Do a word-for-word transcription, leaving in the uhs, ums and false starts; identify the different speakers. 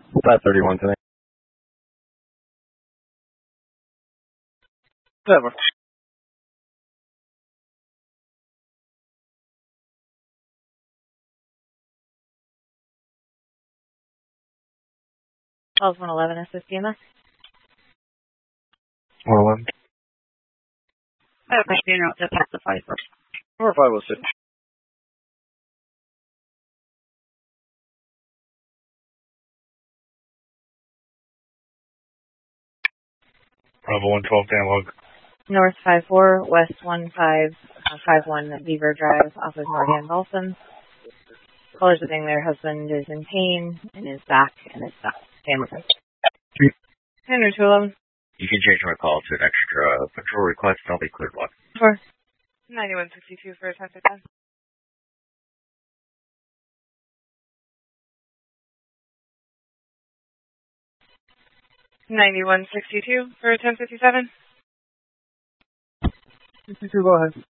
Speaker 1: five thirty-one tonight.
Speaker 2: Whatever.
Speaker 3: twelve one eleven S S D M S.
Speaker 1: one eleven.
Speaker 4: I have a question out to pass the five first.
Speaker 2: Or five oh six.
Speaker 1: Bravo one twelve, Dan log.
Speaker 3: North five four, West one five five one Beaver Drive, off of Morgan Balsam. Callers are saying their husband is in pain and is back and is stuck. Stand with him. Henry two eleven.
Speaker 5: You can change my call to an extra patrol request. I'll be cleared one.
Speaker 3: Four.
Speaker 6: ninety-one sixty-two for a ten to ten. ninety-one sixty-two for a ten fifty-seven.
Speaker 2: sixty-two, go ahead.